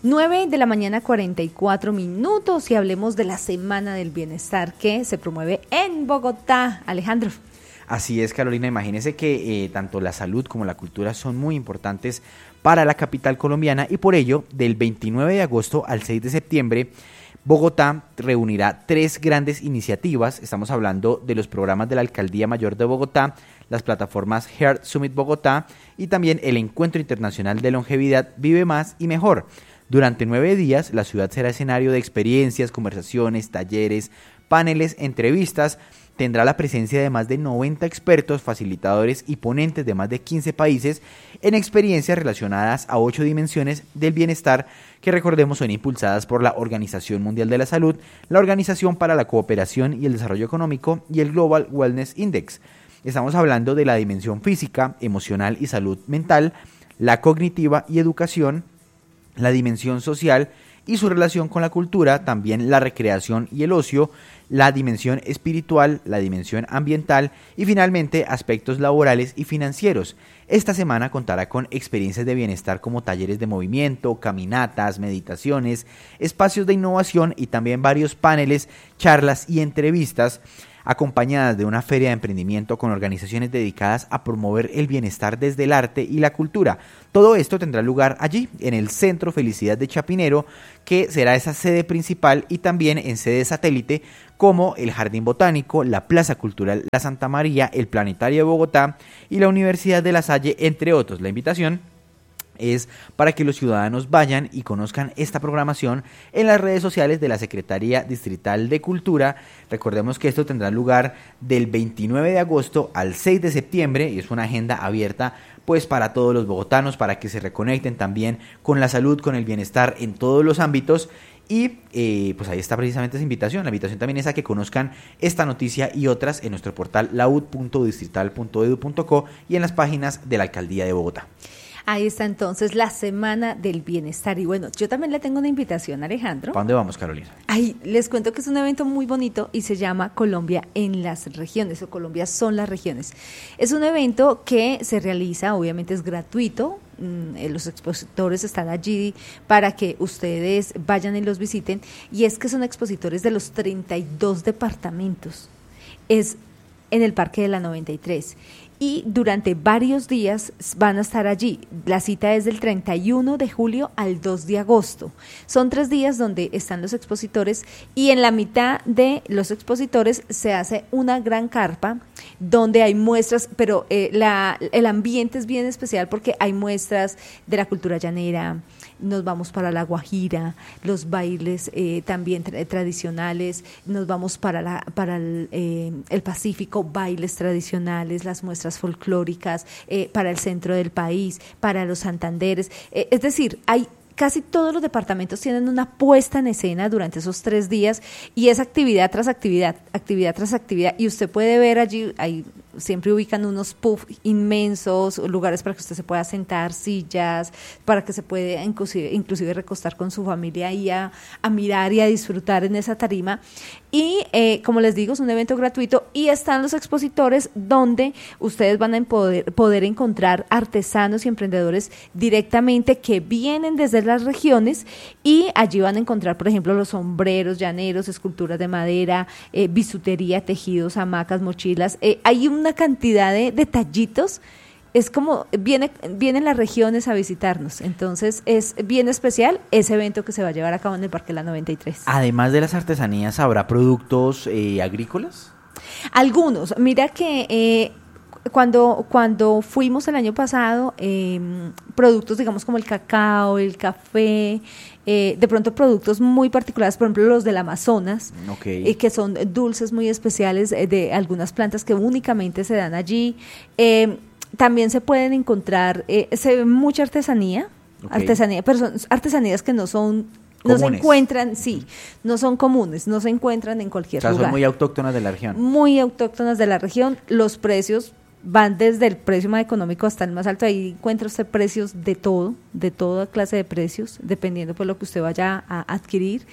9:44 a.m. y hablemos de la Semana del Bienestar que se promueve en Bogotá. Alejandro. Así es, Carolina, imagínese que tanto la salud como la cultura son muy importantes para la capital colombiana y por ello, del 29 de agosto al 6 de septiembre, Bogotá reunirá 3 grandes iniciativas. Estamos hablando de los programas de la Alcaldía Mayor de Bogotá, las plataformas Heart Summit Bogotá y también el Encuentro Internacional de Longevidad Vive Más y Mejor. Durante 9 días, la ciudad será escenario de experiencias, conversaciones, talleres, paneles, entrevistas. Tendrá la presencia de más de 90 expertos, facilitadores y ponentes de más de 15 países en experiencias relacionadas a 8 dimensiones del bienestar que, recordemos, son impulsadas por la Organización Mundial de la Salud, la Organización para la Cooperación y el Desarrollo Económico y el Global Wellness Index. Estamos hablando de la dimensión física, emocional y salud mental, la cognitiva y educación, la dimensión social y su relación con la cultura, también la recreación y el ocio, la dimensión espiritual, la dimensión ambiental y finalmente aspectos laborales y financieros. Esta semana contará con experiencias de bienestar como talleres de movimiento, caminatas, meditaciones, espacios de innovación y también varios paneles, charlas y entrevistas, acompañadas de una feria de emprendimiento con organizaciones dedicadas a promover el bienestar desde el arte y la cultura. Todo esto tendrá lugar allí, en el Centro Felicidad de Chapinero, que será esa sede principal, y también en sedes satélite como el Jardín Botánico, la Plaza Cultural La Santa María, el Planetario de Bogotá y la Universidad de La Salle, entre otros. La invitación es para que los ciudadanos vayan y conozcan esta programación en las redes sociales de la Secretaría Distrital de Cultura. Recordemos que esto tendrá lugar del 29 de agosto al 6 de septiembre y es una agenda abierta pues para todos los bogotanos, para que se reconecten también con la salud, con el bienestar en todos los ámbitos. Y pues ahí está precisamente esa invitación. La invitación también es a que conozcan esta noticia y otras en nuestro portal laud.distrital.edu.co y en las páginas de la Alcaldía de Bogotá. Ahí está entonces la Semana del Bienestar. Y bueno, yo también le tengo una invitación, Alejandro. ¿Para dónde vamos, Carolina? Ay, les cuento que es un evento muy bonito y se llama Colombia en las regiones, o Colombia son las regiones. Es un evento que se realiza, obviamente es gratuito. Los expositores están allí para que ustedes vayan y los visiten. Y es que son expositores de los 32 departamentos. Es en el Parque de la 93. Y durante varios días van a estar allí. La cita es del 31 de julio al 2 de agosto. Son 3 días donde están los expositores y en la mitad de los expositores se hace una gran carpa donde hay muestras, pero el ambiente es bien especial porque hay muestras de la cultura llanera. Nos vamos para la Guajira, los bailes también tradicionales, nos vamos para el Pacífico, bailes tradicionales, las muestras folclóricas, para el centro del país, para los Santanderes, es decir, casi todos los departamentos tienen una puesta en escena durante esos 3 días y es actividad tras actividad, actividad tras actividad, y usted puede ver allí, siempre ubican unos puffs inmensos, lugares para que usted se pueda sentar, sillas, para que se pueda inclusive recostar con su familia y a mirar y a disfrutar en esa tarima. Y como les digo, es un evento gratuito y están los expositores donde ustedes van a poder encontrar artesanos y emprendedores directamente que vienen desde las regiones, y allí van a encontrar, por ejemplo, los sombreros llaneros, esculturas de madera, bisutería, tejidos, hamacas, mochilas. Hay una cantidad de detallitos. Es como vienen las regiones a visitarnos, entonces es bien especial ese evento que se va a llevar a cabo en el Parque La 93. Además de las artesanías, ¿habrá productos agrícolas? Algunos, mira que cuando fuimos el año pasado, productos digamos como el cacao, el café, de pronto productos muy particulares, por ejemplo los del Amazonas, que son dulces muy especiales de algunas plantas que únicamente se dan allí. También se pueden encontrar, se ve mucha artesanía, pero son artesanías que no son comunes. No se encuentran, no son comunes, no se encuentran en cualquier lugar. Son muy autóctonas de la región. Muy autóctonas de la región. Los precios van desde el precio más económico hasta el más alto. Ahí encuentra usted precios de toda clase de precios, dependiendo por lo que usted vaya a adquirir.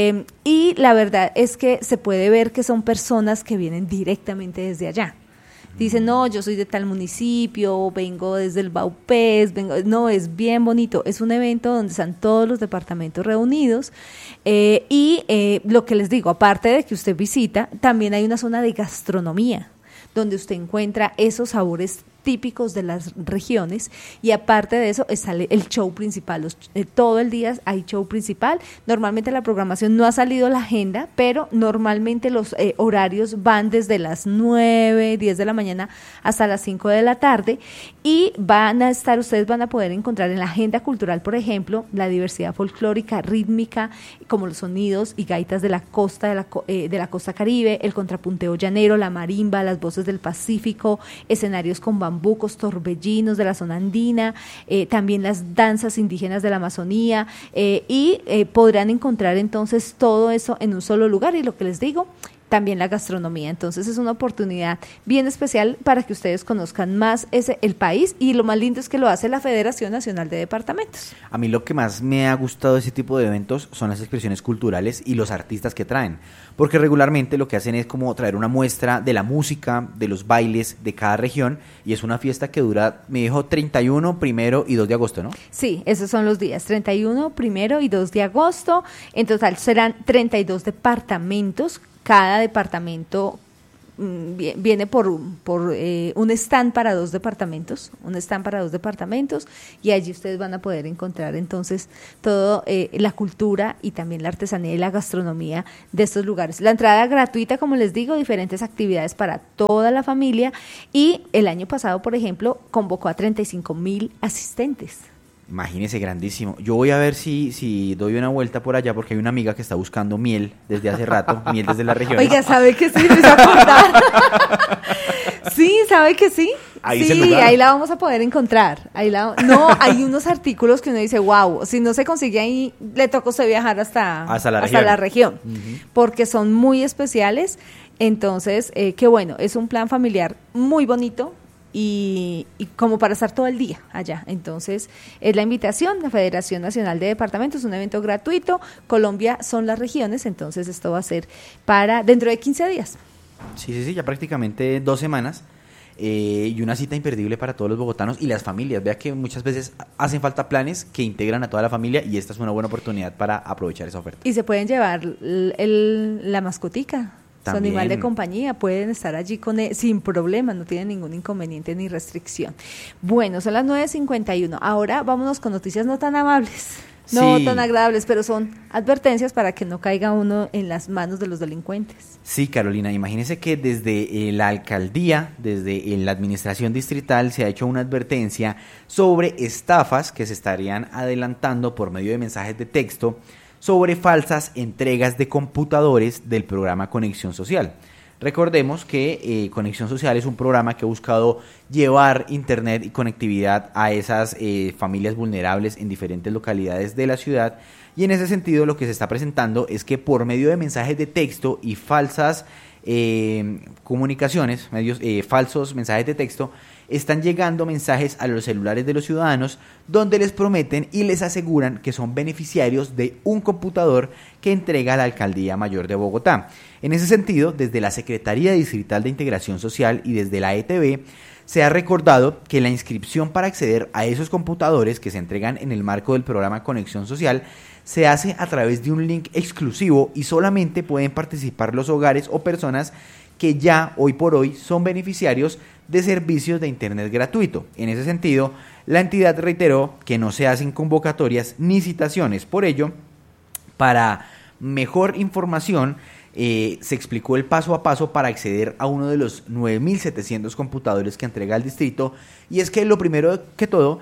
Y la verdad es que se puede ver que son personas que vienen directamente desde allá. Dicen, no, yo soy de tal municipio, vengo desde el Baupés, no, es bien bonito, es un evento donde están todos los departamentos reunidos y lo que les digo, aparte de que usted visita, también hay una zona de gastronomía, donde usted encuentra esos sabores típicos de las regiones y aparte de eso sale el show principal, todo el día hay show principal, normalmente la programación no ha salido a la agenda, pero normalmente los horarios van desde las 9, 10 de la mañana hasta las 5 de la tarde y ustedes van a poder encontrar en la agenda cultural, por ejemplo, la diversidad folclórica, rítmica, como los sonidos y gaitas de la costa, de la costa Caribe, el contrapunteo llanero, la marimba, las voces del Pacífico, escenarios con bambucos, torbellinos de la zona andina, también las danzas indígenas de la Amazonía y podrán encontrar entonces todo eso en un solo lugar y lo que les digo, también la gastronomía. Entonces es una oportunidad bien especial para que ustedes conozcan más el país y lo más lindo es que lo hace la Federación Nacional de Departamentos. A mí lo que más me ha gustado de ese tipo de eventos son las expresiones culturales y los artistas que traen, porque regularmente lo que hacen es como traer una muestra de la música, de los bailes de cada región y es una fiesta que dura, me dijo, 31, 1 y 2 de agosto, ¿no? Sí, esos son los días, 31, 1 y 2 de agosto. En total serán 32 departamentos. Cada departamento viene por un stand para 2 departamentos, y allí ustedes van a poder encontrar entonces todo la cultura y también la artesanía y la gastronomía de estos lugares. La entrada gratuita, como les digo, diferentes actividades para toda la familia y el año pasado, por ejemplo, convocó a 35,000 asistentes. Imagínese, grandísimo. Yo voy a ver si doy una vuelta por allá porque hay una amiga que está buscando miel desde hace rato, miel desde la región. Oiga, ¿sabe que sí? Me hizo acordar. Sí, ¿sabe que sí? Ahí sí, ahí la vamos a poder encontrar. No, hay unos artículos que uno dice, wow, si no se consigue ahí, le toca a usted viajar hasta la región, porque son muy especiales. Entonces, qué bueno, es un plan familiar muy bonito. Y como para estar todo el día allá. Entonces, es la invitación, la Federación Nacional de Departamentos, un evento gratuito. Colombia son las regiones, entonces esto va a ser para dentro de 15 días. Sí, ya prácticamente 2 semanas. Y una cita imperdible para todos los bogotanos y las familias. Vea que muchas veces hacen falta planes que integran a toda la familia y esta es una buena oportunidad para aprovechar esa oferta. Y se pueden llevar la mascotica. Su animal de compañía, pueden estar allí sin problema, no tienen ningún inconveniente ni restricción. Bueno, son las 9:51. Ahora vámonos con noticias no tan amables, no tan agradables, pero son advertencias para que no caiga uno en las manos de los delincuentes. Sí, Carolina, imagínese que desde la alcaldía, desde la administración distrital se ha hecho una advertencia sobre estafas que se estarían adelantando por medio de mensajes de texto sobre falsas entregas de computadores del programa Conexión Social. Recordemos que Conexión Social es un programa que ha buscado llevar internet y conectividad a esas familias vulnerables en diferentes localidades de la ciudad y en ese sentido lo que se está presentando es que por medio de mensajes de texto y falsas comunicaciones, falsos mensajes de texto, están llegando mensajes a los celulares de los ciudadanos donde les prometen y les aseguran que son beneficiarios de un computador que entrega la Alcaldía Mayor de Bogotá. En ese sentido, desde la Secretaría Distrital de Integración Social y desde la ETB, se ha recordado que la inscripción para acceder a esos computadores que se entregan en el marco del programa Conexión Social se hace a través de un link exclusivo y solamente pueden participar los hogares o personas que ya hoy por hoy son beneficiarios de servicios de internet gratuito. En ese sentido, la entidad reiteró que no se hacen convocatorias ni citaciones. Por ello, para mejor información, se explicó el paso a paso para acceder a uno de los 9.700 computadores que entrega el distrito, y es que lo primero de todo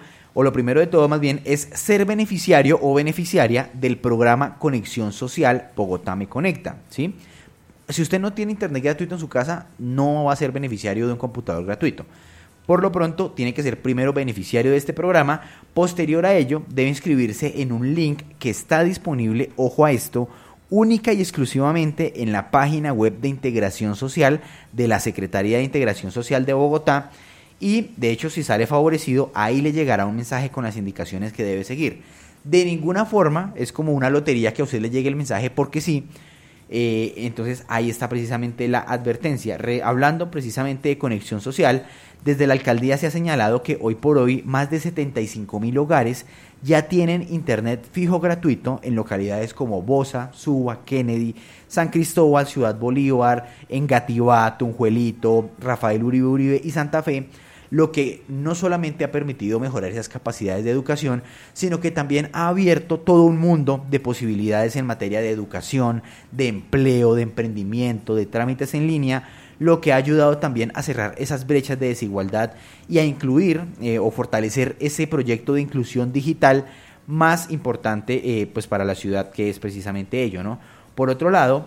más bien, es ser beneficiario o beneficiaria del programa Conexión Social Bogotá Me Conecta, ¿sí? Si usted no tiene internet gratuito en su casa, no va a ser beneficiario de un computador gratuito. Por lo pronto, tiene que ser primero beneficiario de este programa. Posterior a ello, debe inscribirse en un link que está disponible, ojo a esto, única y exclusivamente en la página web de Integración Social de la Secretaría de Integración Social de Bogotá. Y, de hecho, si sale favorecido, ahí le llegará un mensaje con las indicaciones que debe seguir. De ninguna forma es como una lotería que a usted le llegue el mensaje porque sí. Entonces ahí está precisamente la advertencia. Hablando precisamente de conexión social, desde la alcaldía se ha señalado que hoy por hoy más de 75.000 hogares ya tienen internet fijo gratuito en localidades como Bosa, Suba, Kennedy, San Cristóbal, Ciudad Bolívar, Engativá, Tunjuelito, Rafael Uribe Uribe y Santa Fe, lo que no solamente ha permitido mejorar esas capacidades de educación, sino que también ha abierto todo un mundo de posibilidades en materia de educación, de empleo, de emprendimiento, de trámites en línea, lo que ha ayudado también a cerrar esas brechas de desigualdad y a incluir o fortalecer ese proyecto de inclusión digital más importante pues para la ciudad, que es precisamente ello, ¿no? Por otro lado,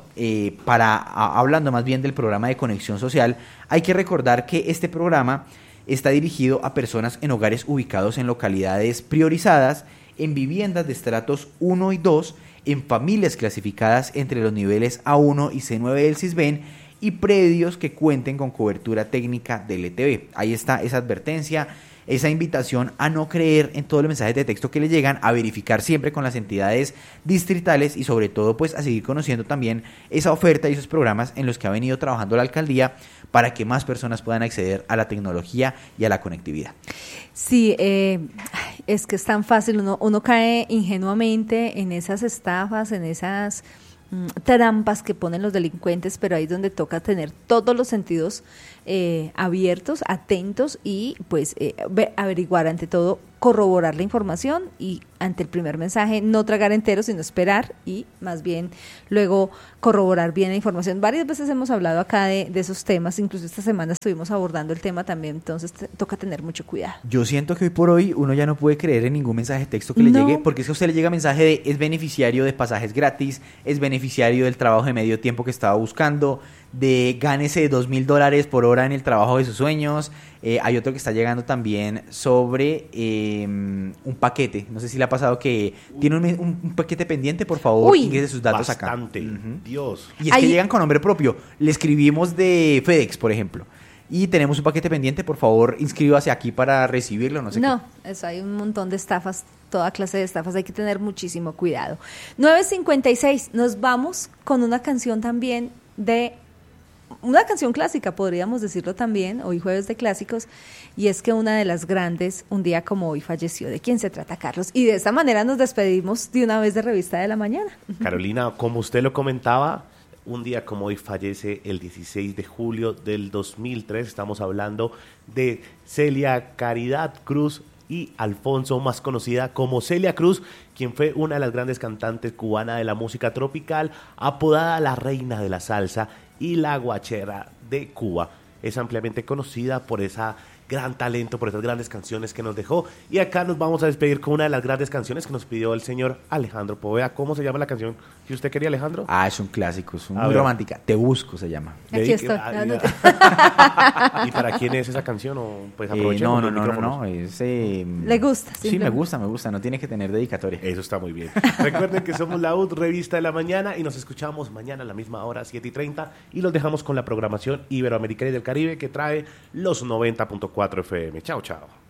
hablando más bien del programa de conexión social, hay que recordar que este programa está dirigido a personas en hogares ubicados en localidades priorizadas, en viviendas de estratos 1 y 2, en familias clasificadas entre los niveles A1 y C9 del Sisbén, y predios que cuenten con cobertura técnica del ETV. Ahí está esa advertencia, esa invitación a no creer en todos los mensajes de texto que le llegan, a verificar siempre con las entidades distritales y sobre todo pues a seguir conociendo también esa oferta y esos programas en los que ha venido trabajando la alcaldía para que más personas puedan acceder a la tecnología y a la conectividad. Sí, es que es tan fácil, uno cae ingenuamente en esas estafas, en esas trampas que ponen los delincuentes, pero ahí es donde toca tener todos los sentidos abiertos, atentos y pues averiguar, ante todo corroborar la información y ante el primer mensaje no tragar entero, sino esperar y más bien luego corroborar bien la información. Varias veces hemos hablado acá de esos temas, incluso esta semana estuvimos abordando el tema también, entonces toca tener mucho cuidado. Yo siento que hoy por hoy uno ya no puede creer en ningún mensaje de texto que le llegue, porque es que a usted le llega mensaje de es beneficiario de pasajes gratis, es beneficiario del trabajo de medio tiempo que estaba buscando, de gánese $2,000 por hora en el trabajo de sus sueños. Hay otro que está llegando también sobre un paquete. No sé si le ha pasado que tiene un paquete pendiente, por favor, ingrese sus datos bastante. Acá. Dios. Y es que llegan con nombre propio. Le escribimos de FedEx, por ejemplo. Y tenemos un paquete pendiente, por favor, inscríbase aquí para recibirlo, no sé qué. Eso hay un montón de estafas, toda clase de estafas, hay que tener muchísimo cuidado. 9:56, nos vamos con una canción también una canción clásica, podríamos decirlo también, hoy jueves de clásicos, y es que una de las grandes, un día como hoy, falleció. ¿De quién se trata, Carlos? Y de esa manera nos despedimos de una vez de Revista de la Mañana. Carolina, como usted lo comentaba, un día como hoy fallece el 16 de julio del 2003, estamos hablando de Celia Caridad Cruz y Alfonso, más conocida como Celia Cruz, quien fue una de las grandes cantantes cubanas de la música tropical, apodada la reina de la salsa y la guachera de Cuba. Es ampliamente conocida por esa gran talento, por esas grandes canciones que nos dejó. Y acá nos vamos a despedir con una de las grandes canciones que nos pidió el señor Alejandro Poveda. ¿Cómo se llama la canción que usted quería, Alejandro? Es un clásico, es muy romántica. Te busco se llama. Aquí estoy. ¿Y para quién es esa canción? ¿O pues aprovechemos los micrófonos? No. Es, ¿Le gusta? Sí, me gusta. No tiene que tener dedicatoria. Eso está muy bien. Recuerden que somos la UD, Revista de la Mañana, y nos escuchamos mañana a la misma hora, 7:30, y los dejamos con la programación Iberoamericana y del Caribe que trae los 90.4 FM. Chao, chao.